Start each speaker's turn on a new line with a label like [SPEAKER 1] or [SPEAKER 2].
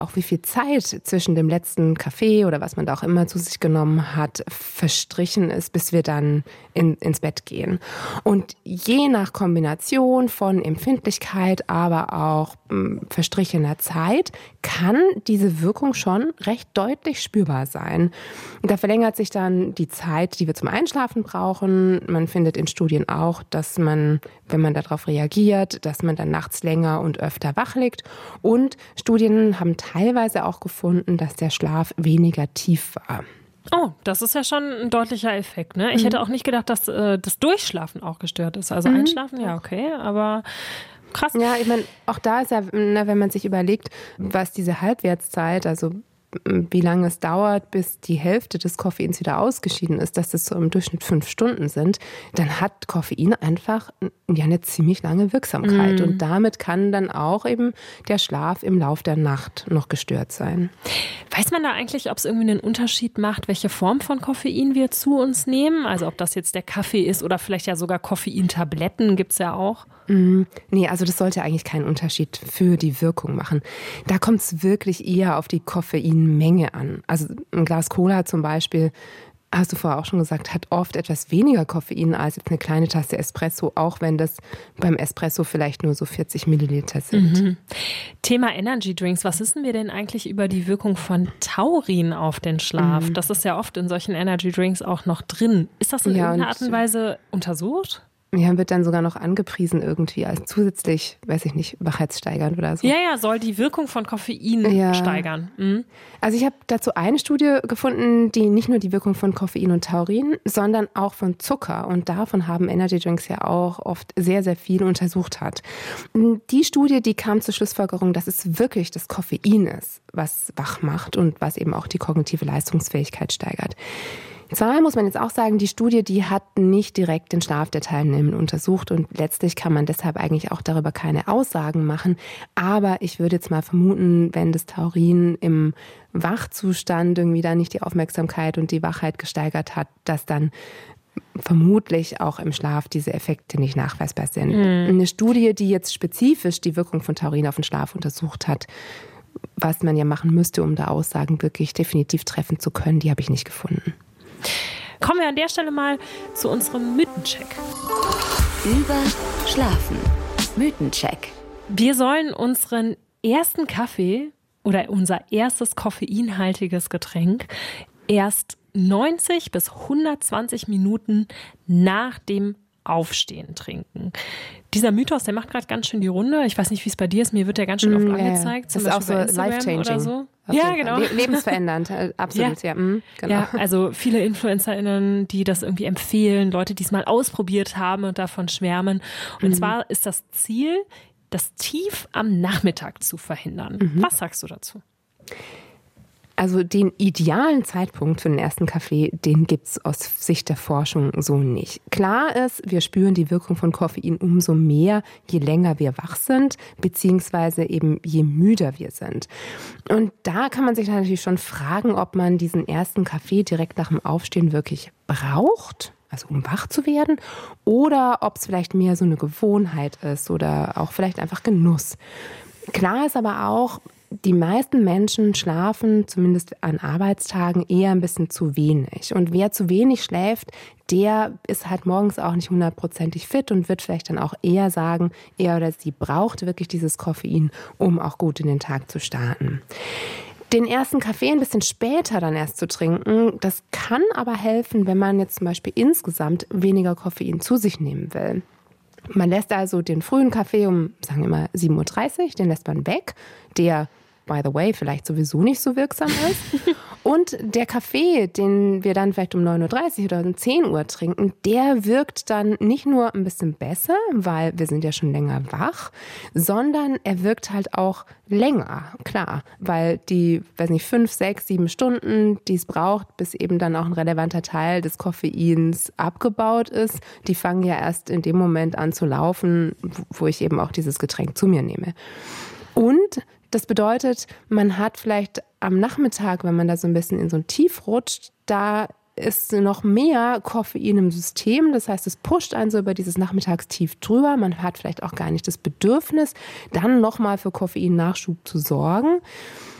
[SPEAKER 1] auch wie viel Zeit zwischen dem letzten Kaffee oder was man da auch immer zu sich genommen hat, verstrichen ist, bis wir dann ins Bett gehen. Und je nach Kombination von Empfindlichkeit, aber auch verstrichener Zeit, kann diese Wirkung schon recht deutlich spürbar sein. Da verlängert sich dann die Zeit, die wir zum Einschlafen brauchen. Man findet in Studien auch, dass man, wenn man darauf reagiert, dass man dann nachts länger und öfter wach liegt. Und Studien haben teilweise auch gefunden, dass der Schlaf weniger tief war.
[SPEAKER 2] Oh, das ist ja schon ein deutlicher Effekt, ne? Ich hätte auch nicht gedacht, dass das Durchschlafen auch gestört ist. Also Einschlafen, ja okay, aber krass.
[SPEAKER 1] Ja, ich meine, auch da ist ja, wenn man sich überlegt, was diese Halbwertszeit, also wie lange es dauert, bis die Hälfte des Koffeins wieder ausgeschieden ist, dass das so im Durchschnitt 5 Stunden sind, dann hat Koffein einfach ja eine ziemlich lange Wirksamkeit. Und damit kann dann auch eben der Schlaf im Lauf der Nacht noch gestört sein.
[SPEAKER 2] Weiß man da eigentlich, ob es irgendwie einen Unterschied macht, welche Form von Koffein wir zu uns nehmen? Also ob das jetzt der Kaffee ist oder vielleicht ja sogar Koffeintabletten, gibt es ja auch.
[SPEAKER 1] Nee, also das sollte eigentlich keinen Unterschied für die Wirkung machen. Da kommt es wirklich eher auf die Koffeinmenge an. Also ein Glas Cola zum Beispiel, hast du vorher auch schon gesagt, hat oft etwas weniger Koffein als jetzt eine kleine Tasse Espresso, auch wenn das beim Espresso vielleicht nur so 40 Milliliter sind.
[SPEAKER 2] Thema Energy Drinks. Was wissen wir denn eigentlich über die Wirkung von Taurin auf den Schlaf? Das ist ja oft in solchen Energy Drinks auch noch drin. Ist das in irgendeiner Art und Weise untersucht?
[SPEAKER 1] Ja, wird dann sogar noch angepriesen irgendwie als zusätzlich, weiß ich nicht, wachheitssteigernd oder so.
[SPEAKER 2] Ja, soll die Wirkung von Koffein steigern.
[SPEAKER 1] Also ich habe dazu eine Studie gefunden, die nicht nur die Wirkung von Koffein und Taurin, sondern auch von Zucker. Und davon haben Energy Drinks ja auch oft sehr, sehr viel untersucht hat. Die Studie, die kam zur Schlussfolgerung, dass es wirklich das Koffein ist, was wach macht und was eben auch die kognitive Leistungsfähigkeit steigert. Zwar muss man jetzt auch sagen, die Studie, die hat nicht direkt den Schlaf der Teilnehmenden untersucht und letztlich kann man deshalb eigentlich auch darüber keine Aussagen machen. Aber ich würde jetzt mal vermuten, wenn das Taurin im Wachzustand irgendwie dann nicht die Aufmerksamkeit und die Wachheit gesteigert hat, dass dann vermutlich auch im Schlaf diese Effekte nicht nachweisbar sind. Eine Studie, die jetzt spezifisch die Wirkung von Taurin auf den Schlaf untersucht hat, was man ja machen müsste, um da Aussagen wirklich definitiv treffen zu können, die habe ich nicht gefunden.
[SPEAKER 2] Kommen wir an der Stelle mal zu unserem Mythencheck.
[SPEAKER 3] Über Schlafen. Mythencheck.
[SPEAKER 2] Wir sollen unseren ersten Kaffee oder unser erstes koffeinhaltiges Getränk erst 90 bis 120 Minuten nach dem Aufstehen trinken. Dieser Mythos, der macht gerade ganz schön die Runde. Ich weiß nicht, wie es bei dir ist. Mir wird der ganz schön oft angezeigt.
[SPEAKER 1] Das ist auch so life-changing
[SPEAKER 2] oder so.
[SPEAKER 1] Ja, genau. Lebensverändernd, absolut. Ja, genau.
[SPEAKER 2] Ja, also viele InfluencerInnen, die das irgendwie empfehlen, Leute, die es mal ausprobiert haben und davon schwärmen. Und zwar ist das Ziel, das Tief am Nachmittag zu verhindern. Was sagst du dazu?
[SPEAKER 1] Also den idealen Zeitpunkt für den ersten Kaffee, den gibt es aus Sicht der Forschung so nicht. Klar ist, wir spüren die Wirkung von Koffein umso mehr, je länger wir wach sind, beziehungsweise eben je müder wir sind. Und da kann man sich natürlich schon fragen, ob man diesen ersten Kaffee direkt nach dem Aufstehen wirklich braucht, also um wach zu werden, oder ob es vielleicht mehr so eine Gewohnheit ist oder auch vielleicht einfach Genuss. Klar ist aber auch, die meisten Menschen schlafen, zumindest an Arbeitstagen, eher ein bisschen zu wenig. Und wer zu wenig schläft, der ist halt morgens auch nicht 100%ig fit und wird vielleicht dann auch eher sagen, er oder sie braucht wirklich dieses Koffein, um auch gut in den Tag zu starten. Den ersten Kaffee ein bisschen später dann erst zu trinken, das kann aber helfen, wenn man jetzt zum Beispiel insgesamt weniger Koffein zu sich nehmen will. Man lässt also den frühen Kaffee um, sagen wir mal, 7.30 Uhr, den lässt man weg, der, by the way, vielleicht sowieso nicht so wirksam ist. Und der Kaffee, den wir dann vielleicht um 9.30 Uhr oder um 10 Uhr trinken, der wirkt dann nicht nur ein bisschen besser, weil wir sind ja schon länger wach, sondern er wirkt halt auch länger, klar, weil die, 5, 6, 7 Stunden, die es braucht, bis eben dann auch ein relevanter Teil des Koffeins abgebaut ist, die fangen ja erst in dem Moment an zu laufen, wo ich eben auch dieses Getränk zu mir nehme. Und das bedeutet, man hat vielleicht am Nachmittag, wenn man da so ein bisschen in so ein Tief rutscht, da ist noch mehr Koffein im System. Das heißt, es pusht einen so über dieses Nachmittagstief drüber. Man hat vielleicht auch gar nicht das Bedürfnis, dann nochmal für Koffeinnachschub zu sorgen.